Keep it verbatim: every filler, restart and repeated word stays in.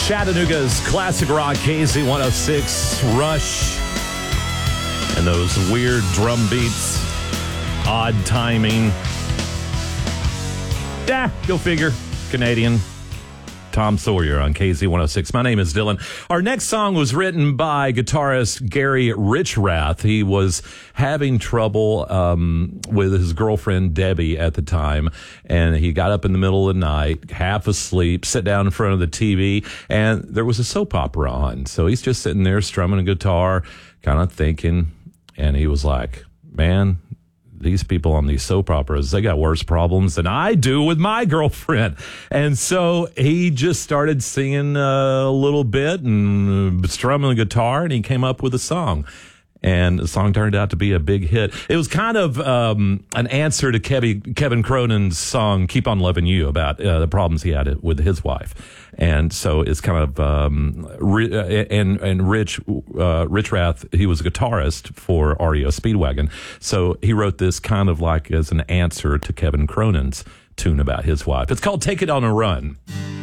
Chattanooga's classic rock, K Z one oh six, Rush, and those weird drum beats, odd timing. Yeah, go figure. Canadian. Tom Sawyer on K Z one oh six. My name is Dylan. Our next song was written by guitarist Gary Richrath. He was having trouble um, with his girlfriend Debbie at the time, and he got up in the middle of the night, half asleep, sat down in front of the T V, and there was a soap opera on. So he's just sitting there strumming a guitar, kind of thinking, and he was like, man, these people on these soap operas, they got worse problems than I do with my girlfriend. And so he just started singing uh, a little bit and strumming the guitar, and he came up with a song. And the song turned out to be a big hit. It was kind of um, an answer to Kevin, Kevin Cronin's song, Keep On Loving You, about uh, the problems he had with his wife. And so it's kind of, um, and, and Rich, uh, Richrath, he was a guitarist for R E O Speedwagon. So he wrote this kind of like as an answer to Kevin Cronin's tune about his wife. It's called Take It On a Run.